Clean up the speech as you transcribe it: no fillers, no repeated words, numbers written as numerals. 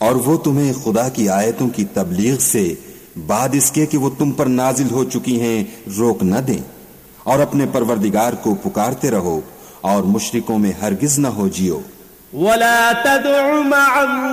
और वो तुम्हें खुदा की आयतों की तबलीग से बाद इसके कि वो तुम पर नाजिल हो चुकी हैं रोक न दें, और अपने परवरदिगार को पुकारते रहो और मुशरिकों में हरगिज न हो जियो।